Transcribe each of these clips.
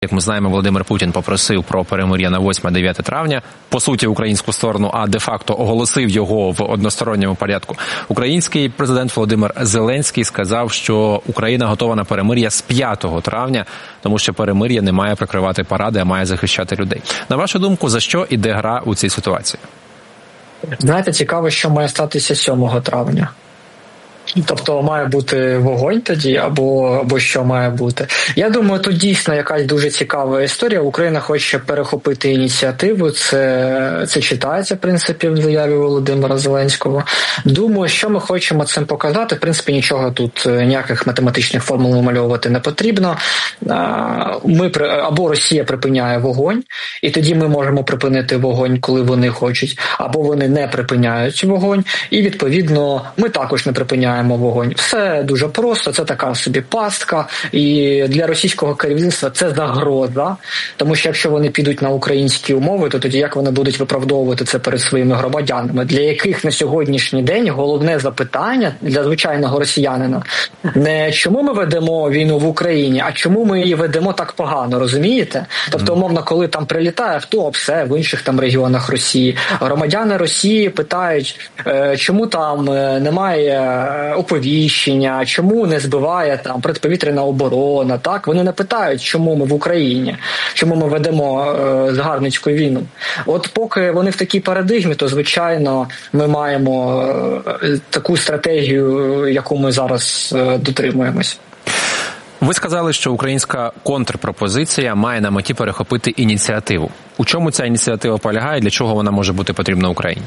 Як ми знаємо, Володимир Путін попросив про перемир'я на 8-9 травня, по суті, українську сторону, а де-факто оголосив його в односторонньому порядку. Український президент Володимир Зеленський сказав, що Україна готова на перемир'я з 5 травня, тому що перемир'я не має прикривати паради, а має захищати людей. На вашу думку, за що іде гра у цій ситуації? Знаєте, цікаво, що має статися 7 травня. Тобто має бути вогонь тоді, або що має бути. Я думаю, тут дійсно якась дуже цікава історія. Україна хоче перехопити ініціативу, це читається, в принципі, в заяві Володимира Зеленського. Думаю, що ми хочемо цим показати. В принципі, нічого тут, ніяких математичних формул вимальовувати не потрібно. Або Росія припиняє вогонь, і тоді ми можемо припинити вогонь, коли вони хочуть, або вони не припиняють вогонь, і, відповідно, ми також не припиняємо вогонь. Все дуже просто, це така собі пастка, і для російського керівництва це загроза, тому що якщо вони підуть на українські умови, то тоді як вони будуть виправдовувати це перед своїми громадянами, для яких на сьогоднішній день головне запитання для звичайного росіянина не чому ми ведемо війну в Україні, а чому ми її ведемо так погано, розумієте? Тобто, умовно, коли там прилітає авто, все в інших там регіонах Росії, громадяни Росії питають, чому там немає оповіщення, чому не збиває там протиповітряна оборона, так? Вони не питають, чому ми в Україні, чому ми ведемо загарбницьку війну. От поки вони в такій парадигмі, то, звичайно, ми маємо таку стратегію, яку ми зараз дотримуємось. Ви сказали, що українська контрпропозиція має на меті перехопити ініціативу. У чому ця ініціатива полягає, для чого вона може бути потрібна Україні?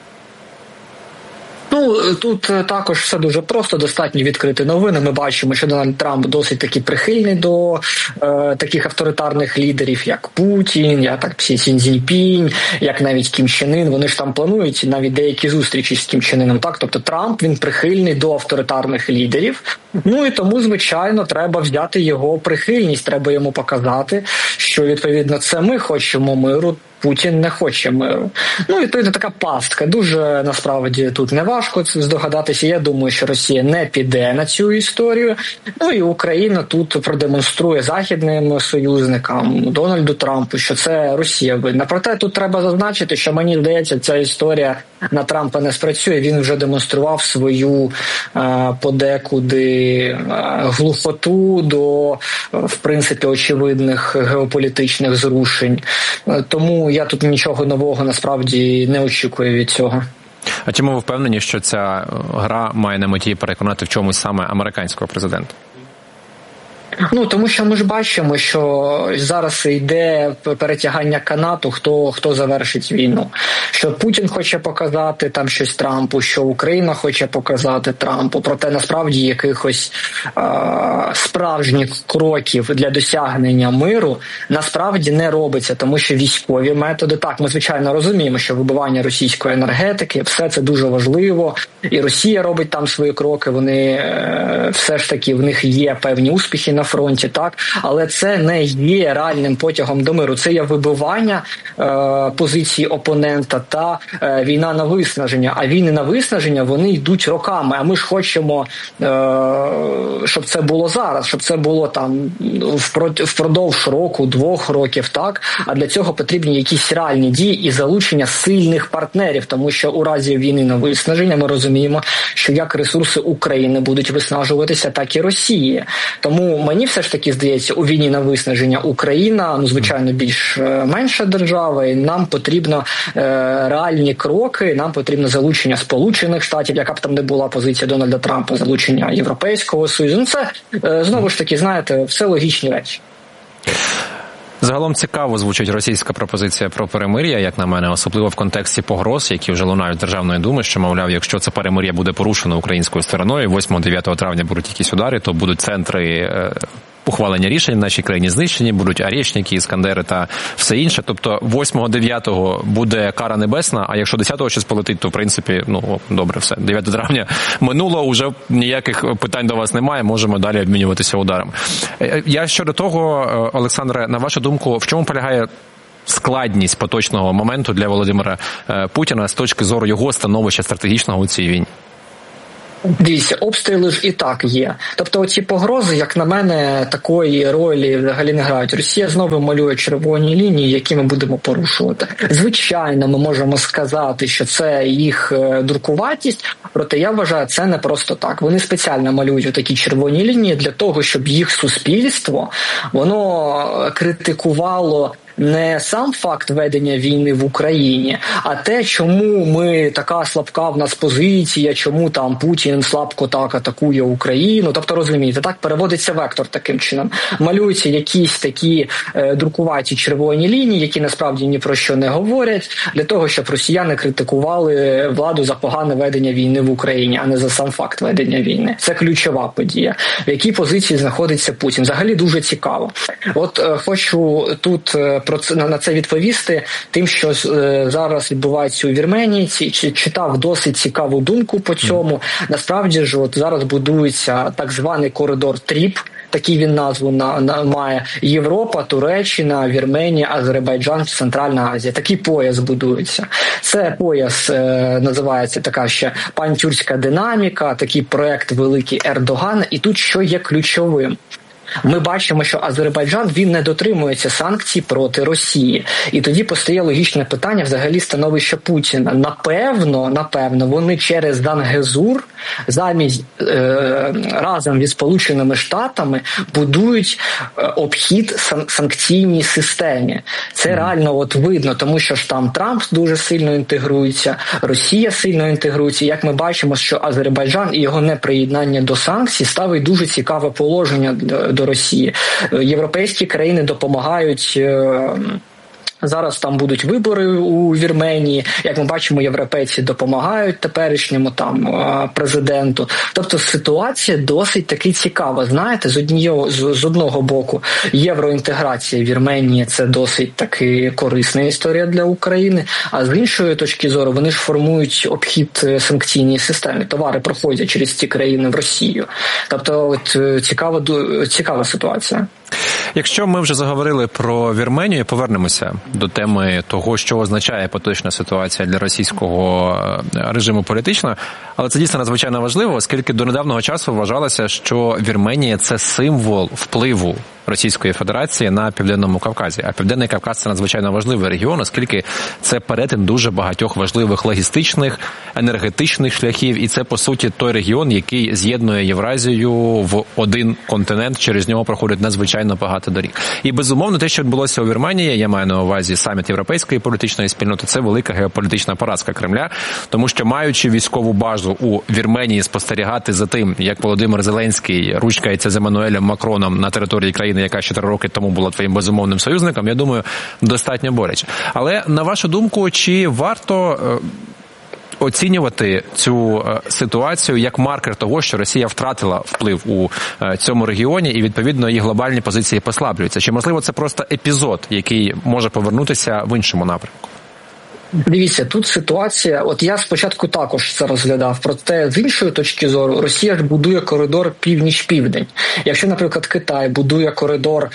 Тут також все дуже просто, достатньо відкрити новини. Ми бачимо, що Дональд Трамп досить таки прихильний до таких авторитарних лідерів, як Путін, як Сі Цзіньпінь, як навіть Кім Чен Ін. Вони ж там планують навіть деякі зустрічі з Кім Чен Іном. Так? Тобто Трамп, він прихильний до авторитарних лідерів. І тому, звичайно, треба взяти його прихильність, треба йому показати, що, відповідно, це ми хочемо миру, Путін не хоче миру. Відповідно, така пастка. Дуже, насправді, тут не важко здогадатися. Я думаю, що Росія не піде на цю історію. І Україна тут продемонструє західним союзникам, Дональду Трампу, що це Росія винна. Проте тут треба зазначити, що, мені здається, ця історія на Трампа не спрацює. Він вже демонстрував свою подекуди глухоту до, в принципі, очевидних геополітичних зрушень. Тому я тут нічого нового насправді не очікую від цього. А чому ви впевнені, що ця гра має на меті переконати в чомусь саме американського президента? Тому що ми ж бачимо, що зараз йде перетягання канату, хто завершить війну. Що Путін хоче показати там щось Трампу, що Україна хоче показати Трампу. Проте насправді якихось справжніх кроків для досягнення миру насправді не робиться, тому що військові методи, так, ми звичайно розуміємо, що вибивання російської енергетики, все це дуже важливо, і Росія робить там свої кроки, вони все ж таки, в них є певні успіхи на фронті, так, але це не є реальним потягом до миру. Це є вибивання позиції опонента та війна на виснаження. А війни на виснаження, вони йдуть роками. А ми ж хочемо, щоб це було зараз, щоб це було там впродовж року, 2 років, так. А для цього потрібні якісь реальні дії і залучення сильних партнерів, тому що у разі війни на виснаження ми розуміємо, що як ресурси України будуть виснажуватися, так і Росії. Тому мені все ж таки здається, у війні на виснаження Україна, звичайно, більш менша держава, і нам потрібно реальні кроки, нам потрібно залучення Сполучених Штатів, яка б там не була позиція Дональда Трампа, залучення Європейського Союзу. Це, знову ж таки, знаєте, все логічні речі. Загалом цікаво звучить російська пропозиція про перемир'я, як на мене, особливо в контексті погроз, які вже лунають з Державної думи, що, мовляв, якщо це перемир'я буде порушено українською стороною, 8-9 травня будуть якісь удари, то будуть центри ухвалення рішень в нашій країні знищені, будуть Арєшніки, Іскандери та все інше. Тобто 8-9 буде кара небесна, а якщо 10-го щось полетить, то в принципі, добре, все. 9 травня минуло, уже ніяких питань до вас немає, можемо далі обмінюватися ударами. Я щодо того, Олександре, на вашу думку, в чому полягає складність поточного моменту для Володимира Путіна з точки зору його становища стратегічного у цій війні? Дивіться, обстріли ж і так є. Тобто оці погрози, як на мене, такої ролі взагалі не грають. Росія знову малює червоні лінії, які ми будемо порушувати. Звичайно, ми можемо сказати, що це їх дуркуватість, проте я вважаю, це не просто так. Вони спеціально малюють такі червоні лінії для того, щоб їх суспільство, воно критикувало не сам факт ведення війни в Україні, а те, чому ми така слабка в нас позиція, чому там Путін слабко так атакує Україну. Тобто, розумієте, так переводиться вектор таким чином. Малюються якісь такі друкуваті червоні лінії, які насправді ні про що не говорять, для того, щоб росіяни критикували владу за погане ведення війни в Україні, а не за сам факт ведення війни. Це ключова подія. В якій позиції знаходиться Путін? Взагалі дуже цікаво. От хочу тут на це відповісти тим, що зараз відбувається у Вірменії. Читав досить цікаву думку по цьому. Насправді ж, от зараз будується так званий коридор ТРІП, такий він назву має: Європа, Туреччина, Вірменія, Азербайджан, Центральна Азія. Такий пояс будується. Це пояс називається така ще пантюркська динаміка, такий проект великий Ердогана. І тут що є ключовим? Ми бачимо, що Азербайджан, він не дотримується санкцій проти Росії. І тоді постає логічне питання взагалі становища Путіна. Напевно, вони через Зангезур разом із Сполученими Штатами будують обхід санкційній системі. Це реально от видно, тому що ж там Трамп дуже сильно інтегрується, Росія сильно інтегрується. Як ми бачимо, що Азербайджан і його неприєднання до санкцій ставить дуже цікаве положення до Росії. Європейські країни допомагають. Зараз там будуть вибори у Вірменії. Як ми бачимо, європейці допомагають теперішньому там президенту. Тобто ситуація досить таки цікава. Знаєте, з одного боку євроінтеграція Вірменії – це досить таки корисна історія для України, а з іншої точки зору вони ж формують обхід санкційній системі. Товари проходять через ці країни в Росію. Тобто от цікава ситуація. Якщо ми вже заговорили про Вірменію, повернемося до теми того, що означає поточна ситуація для російського режиму політично, але це дійсно надзвичайно важливо, оскільки до недавнього часу вважалося, що Вірменія – це символ впливу Російської Федерації на Південному Кавказі. А Південний Кавказ – це надзвичайно важливий регіон, оскільки це перетин дуже багатьох важливих логістичних, енергетичних шляхів, і це, по суті, той регіон, який з'єднує Євразію в один континент, через нього проходить надзвичайно багато доріг. І, безумовно, те, що відбулося у Вірменії, я маю на увазі саміт Європейської політичної спільноти, це велика геополітична поразка Кремля, тому що, маючи військову базу у Вірменії, спостерігати за тим, як Володимир Зеленський ручкається з Еммануелем Макроном на території країни, яка 4 роки тому була твоїм безумовним союзником, я думаю, достатньо боляче. Але, на вашу думку, чи варто оцінювати цю ситуацію як маркер того, що Росія втратила вплив у цьому регіоні і, відповідно, її глобальні позиції послаблюються? Чи, можливо, це просто епізод, який може повернутися в іншому напрямку? Дивіться, тут ситуація, от я спочатку також це розглядав, проте з іншої точки зору Росія ж будує коридор північ-південь. Якщо, наприклад, Китай будує коридор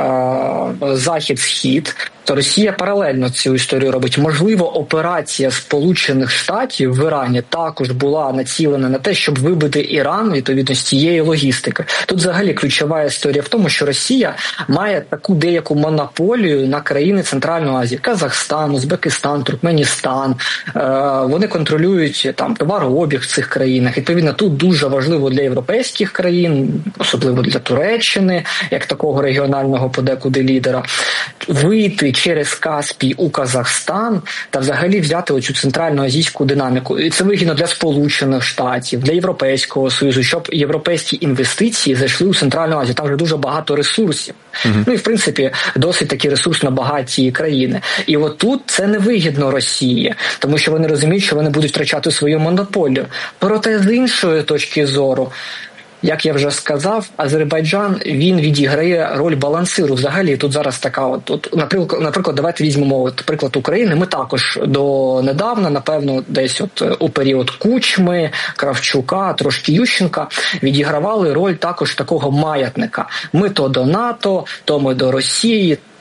захід-схід, то Росія паралельно цю історію робить. Можливо, операція Сполучених Штатів в Ірані також була націлена на те, щоб вибити Іран, відповідно, з цієї логістики. Тут взагалі ключова історія в тому, що Росія має таку деяку монополію на країни Центральної Азії. Казахстан, Узбекистан, Туркменістан. Вони контролюють там товарообіг в цих країнах. Відповідно, тут дуже важливо для європейських країн, особливо для Туреччини, як такого регіонального подекуди лідера, вийти через Каспій у Казахстан та взагалі взяти оцю центральноазійську динаміку. І це вигідно для Сполучених Штатів, для Європейського Союзу, щоб європейські інвестиції зайшли у Центральну Азію. Там вже дуже багато ресурсів. Ну і, в принципі, досить такі ресурсно багаті країни. І от тут це не вигідно Росії, тому що вони розуміють, що вони будуть втрачати свою монополію. Проте з іншої точки зору, як я вже сказав, Азербайджан, він відіграє роль балансиру. Взагалі, тут зараз така наприклад, давайте візьмемо приклад України. Ми також донедавна, напевно, десь у період Кучми, Кравчука, трошки Ющенка, відігравали роль також такого маятника. Ми то до НАТО, то ми до Росії.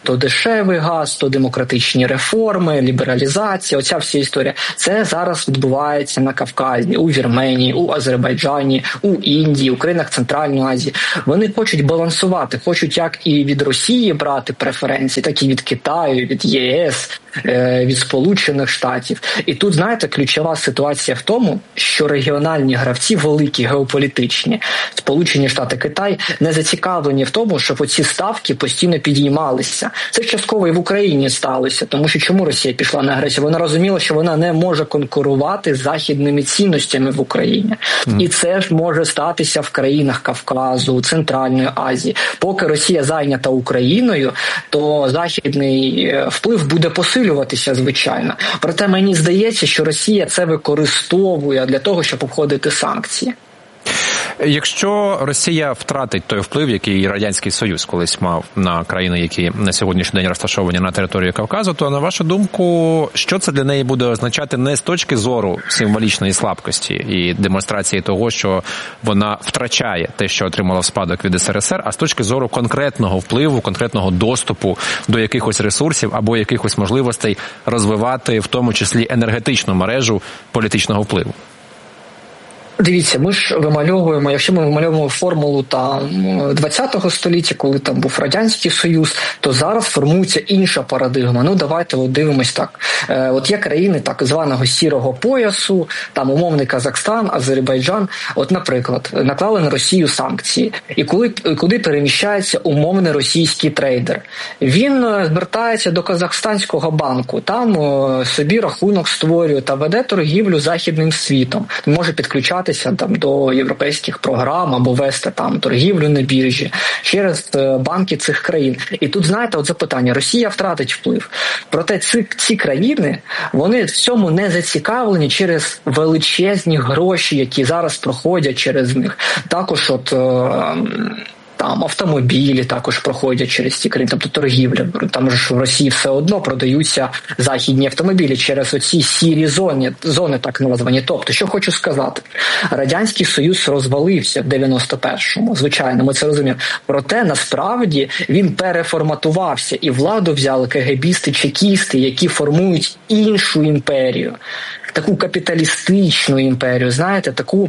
то дешевий газ, то демократичні реформи, лібералізація, оця вся історія. Це зараз відбувається на Кавказі, у Вірменії, у Азербайджані, у Індії, у країнах Центральної Азії. Вони хочуть балансувати, хочуть як і від Росії брати преференції, так і від Китаю, від ЄС, від Сполучених Штатів. І тут, знаєте, ключова ситуація в тому, що регіональні гравці, великі, геополітичні, Сполучені Штати, Китай, не зацікавлені в тому, щоб оці ставки постійно підіймалися. Це частково і в Україні сталося, тому що чому Росія пішла на агресію? Вона розуміла, що вона не може конкурувати з західними цінностями в Україні. І це ж може статися в країнах Кавказу, Центральної Азії. Поки Росія зайнята Україною, то західний вплив буде посилюватися, звичайно. Проте мені здається, що Росія це використовує для того, щоб обходити санкції. Якщо Росія втратить той вплив, який Радянський Союз колись мав на країни, які на сьогоднішній день розташовані на території Кавказу, то, на вашу думку, що це для неї буде означати не з точки зору символічної слабкості і демонстрації того, що вона втрачає те, що отримала в спадок від СРСР, а з точки зору конкретного впливу, конкретного доступу до якихось ресурсів або якихось можливостей розвивати, в тому числі енергетичну мережу політичного впливу? Дивіться, ми ж вимальовуємо, якщо ми вимальовуємо формулу там 20-го століття, коли там був Радянський Союз, то зараз формується інша парадигма. Ну, давайте от дивимось так. От є країни так званого сірого поясу, там умовний Казахстан, Азербайджан. От, наприклад, наклали на Росію санкції. І куди переміщається умовний російський трейдер? Він звертається до казахстанського банку, там собі рахунок створює та веде торгівлю з західним світом. Може підключати там до європейських програм або вести там торгівлю на біржі через банки цих країн. І тут, знаєте, от запитання: Росія втратить вплив. Проте ці країни, вони в цьому не зацікавлені через величезні гроші, які зараз проходять через них. Також от там автомобілі також проходять через ці країни, тобто торгівля. Там ж в Росії все одно продаються західні автомобілі через оці сірі зони так названі. Тобто, що хочу сказати, Радянський Союз розвалився в 91-му, звичайно, ми це розуміємо. Проте, насправді, він переформатувався, і владу взяли КГБісти, чекісти, які формують іншу імперію, таку капіталістичну імперію, знаєте, таку...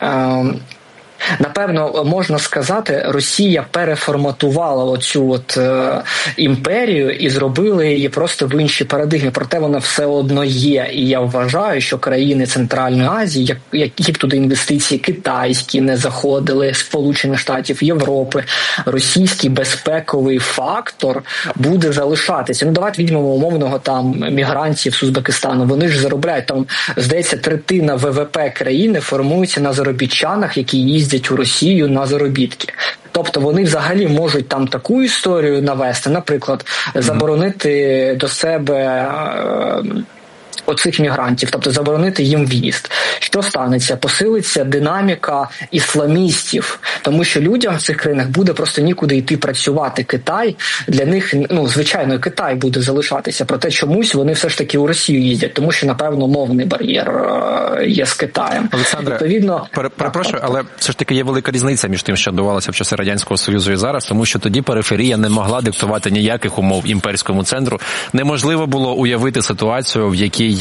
Напевно, можна сказати, Росія переформатувала оцю от імперію і зробила її просто в іншій парадигмі. Проте вона все одно є. І я вважаю, що країни Центральної Азії, які б туди інвестиції китайські не заходили, Сполучених Штатів, Європи, російський безпековий фактор буде залишатися. Ну, давайте візьмемо умовного там мігрантів з Узбекистану. Вони ж заробляють там, здається, третина ВВП країни формується на заробітчанах, які їздять у Росію на заробітки. Тобто вони взагалі можуть там таку історію навести, наприклад, заборонити до себе оцих мігрантів, тобто заборонити їм в'їзд. Що станеться? Посилиться динаміка ісламістів, тому що людям в цих країнах буде просто нікуди йти працювати. Китай, для них, ну, звичайно, Китай буде залишатися, проте чомусь вони все ж таки у Росію їздять, тому що, напевно, мовний бар'єр є з Китаєм. Олександре, відповідно, перепрошую, але все ж таки є велика різниця між тим, що відбувалося в часи Радянського Союзу і зараз, тому що тоді периферія не могла диктувати ніяких умов імперському центру. Неможливо було уявити ситуацію, в якій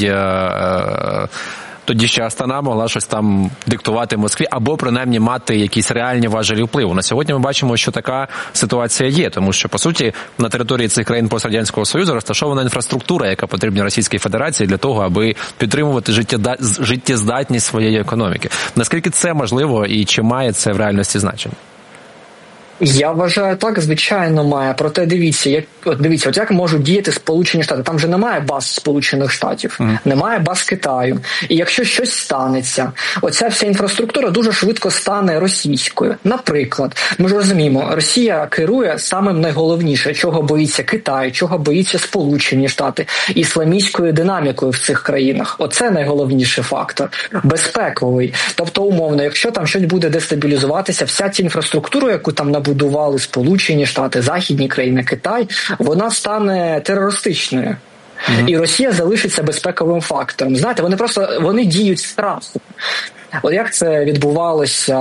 тоді ще Астана могла щось там диктувати Москві, або принаймні мати якісь реальні важелі впливу. На сьогодні ми бачимо, що така ситуація є, тому що, по суті, на території цих країн пострадянського Союзу розташована інфраструктура, яка потрібна Російській Федерації для того, аби підтримувати життєздатність своєї економіки. Наскільки це можливо і чи має це в реальності значення? Я вважаю, так, звичайно, має. Проте дивіться, от як можуть діяти Сполучені Штати. Там же немає баз Сполучених Штатів, немає баз Китаю. І якщо щось станеться, оця вся інфраструктура дуже швидко стане російською. Наприклад, ми ж розуміємо, Росія керує самим найголовніше, чого боїться Китай, чого боїться Сполучені Штати, ісламістською динамікою в цих країнах. Оце найголовніший фактор. Безпековий. Тобто, умовно, якщо там щось буде дестабілізуватися, вся ця інфраструктура, яку там будували Сполучені Штати, західні країни, Китай, вона стане терористичною. І Росія залишиться безпековим фактором. Знаєте, вони діють з страху. От як це відбувалося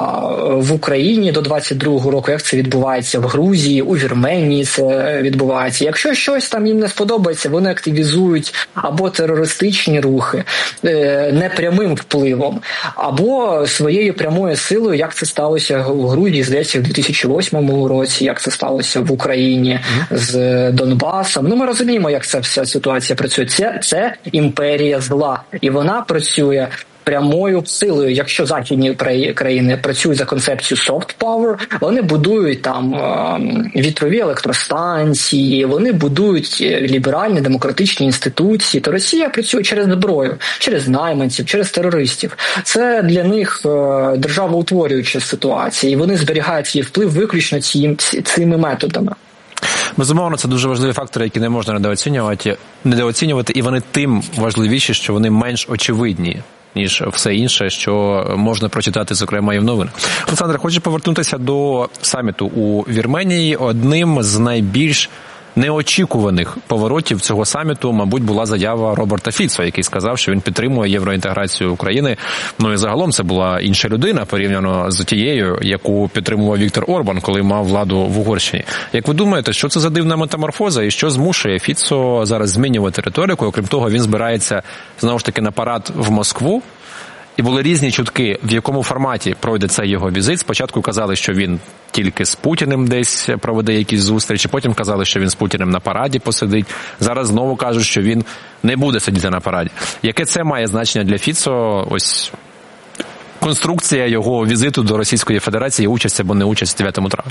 в Україні до 22-го року, як це відбувається в Грузії, у Вірменії це відбувається. Якщо щось там їм не сподобається, вони активізують або терористичні рухи непрямим впливом, або своєю прямою силою, як це сталося в Грузії, здається, в 2008 році, як це сталося в Україні з Донбасом. Ну, ми розуміємо, як ця вся ситуація працює. Це імперія зла, і вона працює прямою силою. Якщо західні країни працюють за концепцією soft power, вони будують там вітрові електростанції, вони будують ліберальні демократичні інституції, то Росія працює через зброю, через найманців, через терористів. Це для них державоутворююча ситуація, і вони зберігають свій вплив виключно цими методами. Безумовно, це дуже важливі фактори, які не можна недооцінювати, і вони тим важливіші, що вони менш очевидні, ніж все інше, що можна прочитати, зокрема, і в новинах. Олександре, хочу повернутися до саміту у Вірменії. Одним з найбільш неочікуваних поворотів цього саміту, мабуть, була заява Роберта Фіцо, який сказав, що він підтримує євроінтеграцію України. Ну і загалом це була інша людина, порівняно з тією, яку підтримував Віктор Орбан, коли мав владу в Угорщині. Як ви думаєте, що це за дивна метаморфоза і що змушує Фіцо зараз змінювати риторику? Окрім того, він збирається, знову ж таки, на парад в Москву. І були різні чутки, в якому форматі пройде цей його візит. Спочатку казали, що він тільки з Путіним десь проведе якісь зустрічі, потім казали, що він з Путіним на параді посидить. Зараз знову кажуть, що він не буде сидіти на параді. Яке це має значення для Фіцо? Ось конструкція його візиту до Російської Федерації, участь або не участь 9 травня.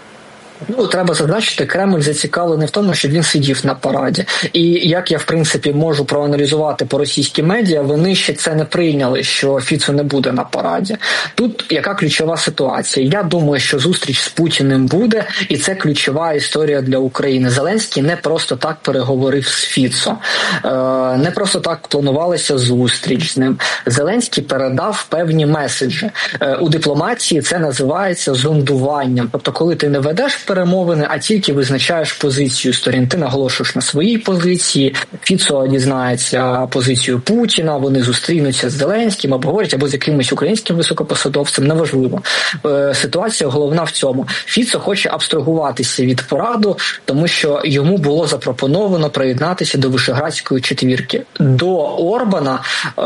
Ну, треба зазначити, Кремль зацікавлений в тому, щоб він сидів на параді. І як я, в принципі, можу проаналізувати по російські медіа, вони ще це не прийняли, що Фіцо не буде на параді. Тут яка ключова ситуація? Я думаю, що зустріч з Путіним буде, і це ключова історія для України. Зеленський не просто так переговорив з Фіцо. Не просто так планувалася зустріч з ним. Зеленський передав певні меседжі. У дипломатії це називається зондуванням. Тобто, коли ти не ведеш перемовини, а тільки визначаєш позицію сторін. Ти наголошуєш на своїй позиції, Фіцо дізнається позицію Путіна, вони зустрінуться з Зеленським, обговорять або з якимось українським високопосадовцем, неважливо. Ситуація головна в цьому. Фіцо хоче абстрагуватися від пораду, тому що йому було запропоновано приєднатися до Вишеградської четвірки. До Орбана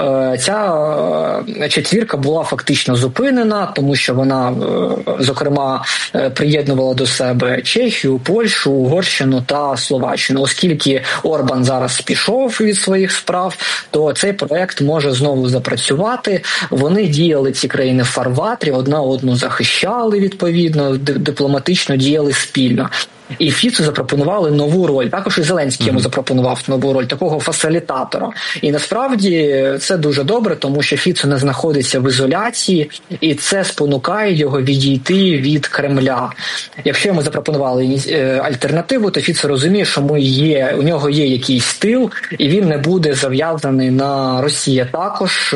ця четвірка була фактично зупинена, тому що вона, зокрема, приєднувала до себе Чехію, Польщу, Угорщину та Словаччину. Оскільки Орбан зараз пішов від своїх справ, то цей проект може знову запрацювати. Вони діяли, ці країни, в фарватрі, одна одну захищали відповідно, дипломатично діяли спільно. І Фіцо запропонували нову роль. Також і Зеленський йому запропонував нову роль, такого фасилітатора. І насправді це дуже добре, тому що Фіцо не знаходиться в ізоляції, і це спонукає його відійти від Кремля. Якщо йому запропонували альтернативу, то Фіцо розуміє, що у нього є якийсь тил, і він не буде зав'язаний на Росії. Також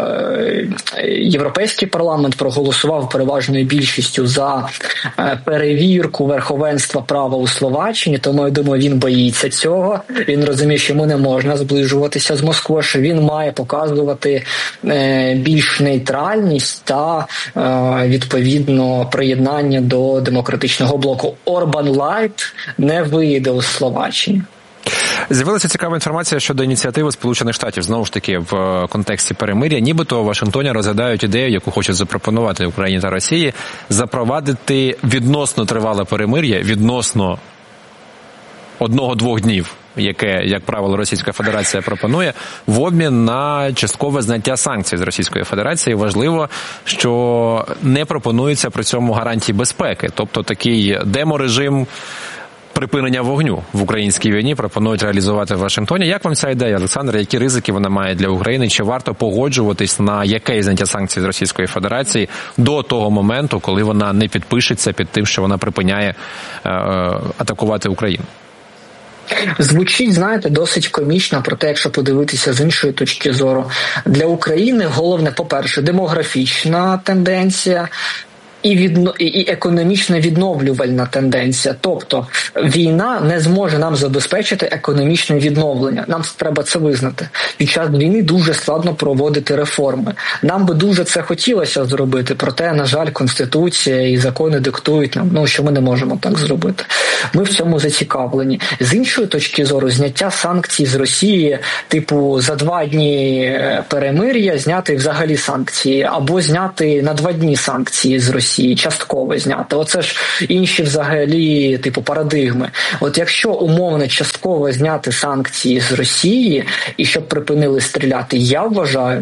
Європейський парламент проголосував переважною більшістю за перевірку верховенства права у Словаччині, тому, я думаю, він боїться цього. Він розуміє, що йому не можна зближуватися з Москвою, що він має показувати більш нейтральність та, відповідно, приєднання до демократичного блоку. Орбан Лайт не вийде у Словаччині. З'явилася цікава інформація щодо ініціативи Сполучених Штатів, знову ж таки, в контексті перемир'я. Нібито у Вашингтоні розглядають ідею, яку хочуть запропонувати Україні та Росії, запровадити відносно тривале перемир'я, відносно 1-2 днів, яке, як правило, Російська Федерація пропонує, в обмін на часткове зняття санкцій з Російської Федерації. Важливо, що не пропонується при цьому гарантії безпеки, тобто такий деморежим припинення вогню в українській війні пропонують реалізувати в Вашингтоні. Як вам ця ідея, Олександр? Які ризики вона має для України? Чи варто погоджуватись на яке зняття санкцій з Російської Федерації до того моменту, коли вона не підпишеться під тим, що вона припиняє атакувати Україну? Звучить, знаєте, досить комічно, проте, якщо подивитися з іншої точки зору. Для України головне, по-перше, демографічна тенденція. і економічно відновлювальна тенденція. Тобто війна не зможе нам забезпечити економічне відновлення. Нам треба це визнати. Під час війни дуже складно проводити реформи. Нам би дуже це хотілося зробити, проте, на жаль, Конституція і закони диктують нам, що ми не можемо так зробити. Ми в цьому зацікавлені. З іншої точки зору, зняття санкцій з Росії, типу за 2 дні перемир'я, зняти взагалі санкції, або зняти на 2 дні санкції з Росії, частково зняти. Оце ж інші взагалі, парадигми. От якщо умовно частково зняти санкції з Росії і щоб припинили стріляти, я вважаю,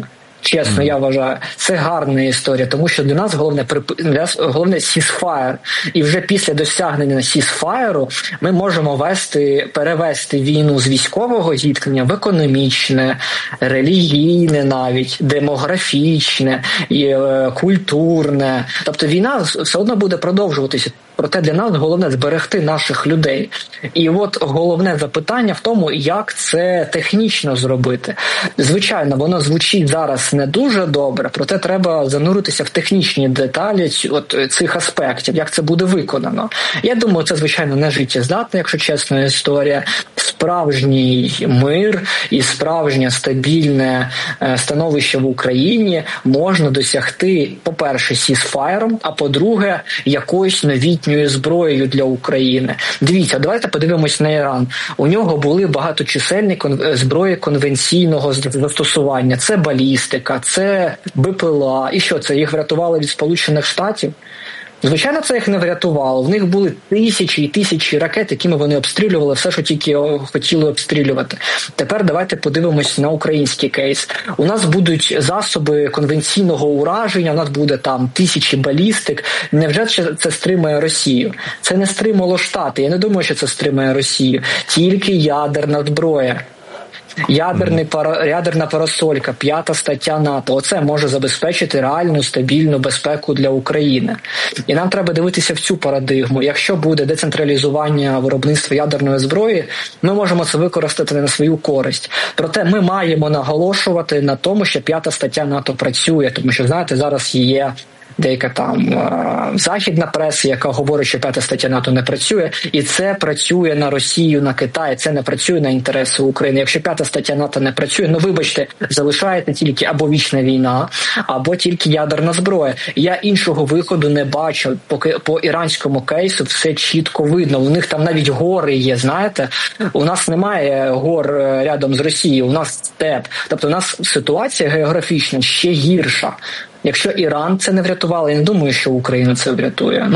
це гарна історія, тому що для нас головне ceasefire. І вже після досягнення ceasefire ми можемо перевести війну з військового зіткнення в економічне, релігійне навіть, демографічне, культурне. Тобто війна все одно буде продовжуватися. Проте для нас головне зберегти наших людей. І от головне запитання в тому, як це технічно зробити. Звичайно, воно звучить зараз не дуже добре, проте треба зануритися в технічні деталі цих аспектів, як це буде виконано. Я думаю, це, звичайно, не життєздатна, якщо чесна історія. Справжній мир і справжнє стабільне становище в Україні можна досягти, по-перше, сізфайром, а по-друге, якоюсь новітньою зброєю для України. Дивіться, давайте подивимось на Іран. У нього були багаточисельні зброї конвенційного застосування. Це балістика, це БПЛА. І що, це їх врятувало від Сполучених Штатів? Звичайно, це їх не врятувало. В них були тисячі і тисячі ракет, якими вони обстрілювали все, що тільки хотіли обстрілювати. Тепер давайте подивимось на український кейс. У нас будуть засоби конвенційного ураження, у нас буде там тисячі балістик. Невже це стримає Росію? Це не стримало Штати. Я не думаю, що це стримає Росію. Тільки ядерна зброя. Ядерна парасолька, 5 стаття НАТО. Оце може забезпечити реальну, стабільну безпеку для України. І нам треба дивитися в цю парадигму. Якщо буде децентралізування виробництва ядерної зброї, ми можемо це використати на свою користь. Проте ми маємо наголошувати на тому, що 5 стаття НАТО працює, тому що, знаєте, зараз є деяка там західна преса, яка говорить, що 5 стаття НАТО не працює, і це працює на Росію, на Китай, це не працює на інтереси України. Якщо 5 стаття НАТО не працює, вибачте, залишається тільки або вічна війна, або тільки ядерна зброя. Я іншого виходу не бачу, поки по іранському кейсу все чітко видно. У них там навіть гори є, знаєте? У нас немає гор рядом з Росією, у нас степ. Тобто у нас ситуація географічна ще гірша. Якщо Іран це не врятувало, я не думаю, що Україна це врятує.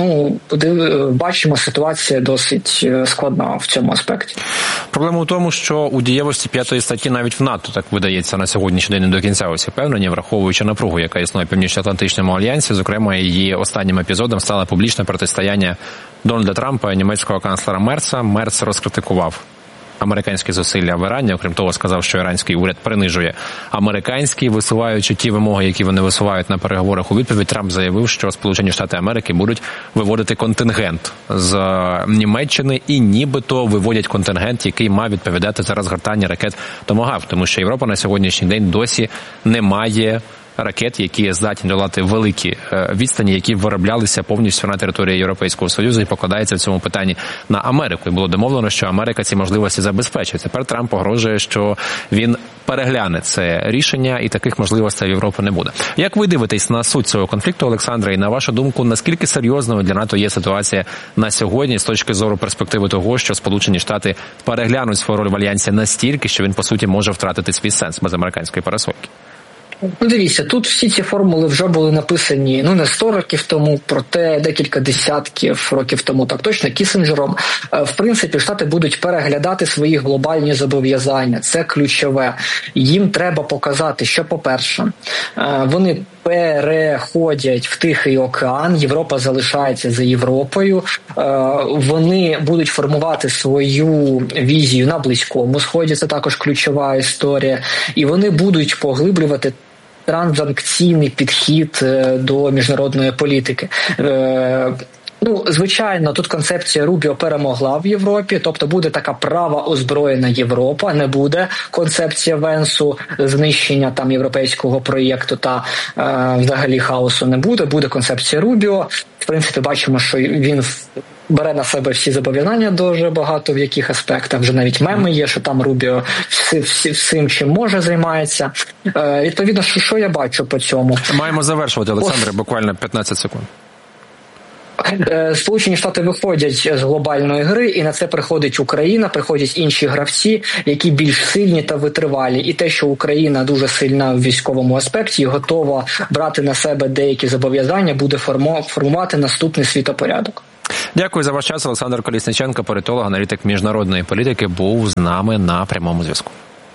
Бачимо, ситуація досить складна в цьому аспекті. Проблема у тому, що у дієвості 5 статті навіть в НАТО, так видається, на сьогоднішній день не до кінця усі впевнені, враховуючи напругу, яка існує в Північно-Атлантичному альянсі. Зокрема, її останнім епізодом стало публічне протистояння Дональда Трампа і німецького канцлера Мерца. Мерц розкритикував американські зусилля в Ірані, окрім того, сказав, що іранський уряд принижує американський, висуваючи ті вимоги, які вони висувають на переговорах. У відповідь Трамп заявив, що Сполучені Штати Америки будуть виводити контингент з Німеччини і нібито виводять контингент, який має відповідати за розгортання ракет «Томагавк», тому що Європа на сьогоднішній день досі не має ракет, які здатні долати великі відстані, які вироблялися повністю на території Європейського Союзу, і покладається в цьому питанні на Америку. І було домовлено, що Америка ці можливості забезпечить. Тепер Трамп погрожує, що він перегляне це рішення, і таких можливостей в Європі не буде. Як ви дивитесь на суть цього конфлікту, Олександре, і на вашу думку, наскільки серйозною для НАТО є ситуація на сьогодні з точки зору перспективи того, що Сполучені Штати переглянуть свою роль в альянсі настільки, що він, по суті, може втратити свій сенс без американської парасольки? Дивіться, тут всі ці формули вже були написані, не 100 років тому, проте декілька десятків років тому, так точно, Кіссінджером. В принципі, Штати будуть переглядати свої глобальні зобов'язання. Це ключове. Їм треба показати, що, по-перше, вони переходять в Тихий океан, Європа залишається за Європою, вони будуть формувати свою візію на Близькому Сході, це також ключова історія, і вони будуть поглиблювати транзакційний підхід до міжнародної політики. Ну, звичайно, тут концепція Рубіо перемогла в Європі, тобто буде така права озброєна Європа, не буде концепція Венсу знищення там європейського проєкту та взагалі хаосу не буде, буде концепція Рубіо. В принципі, бачимо, що він бере на себе всі зобов'язання дуже багато в яких аспектах, вже навіть меми є, що там Рубіо всім, чим може, займається. Відповідно, що я бачу по цьому? Маємо завершувати, Олександре, буквально 15 секунд. Сполучені Штати виходять з глобальної гри, і на це приходить Україна, приходять інші гравці, які більш сильні та витривалі. І те, що Україна дуже сильна в військовому аспекті і готова брати на себе деякі зобов'язання, буде формувати наступний світопорядок. Дякую за ваш час. Олександр Колісниченко, політолог, аналітик міжнародної політики, був з нами на прямому зв'язку.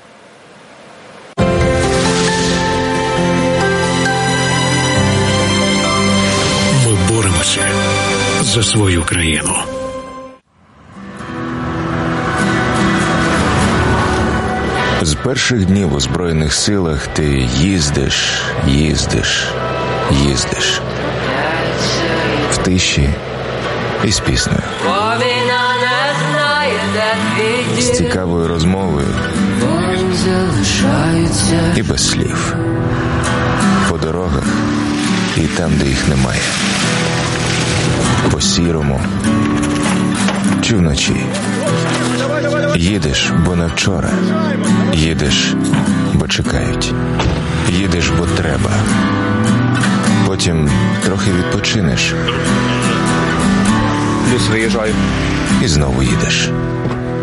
Ми боремося за свою країну. З перших днів у Збройних силах ти їздиш. В тиші і з піснею. З цікавою розмовою і без слів. По дорогах і там, де їх немає. По сірому чи вночі. Їдеш, бо не вчора. Їдеш, бо чекають. Їдеш, бо треба. Потім трохи відпочинеш. Плюс виїжджаю. І знову їдеш.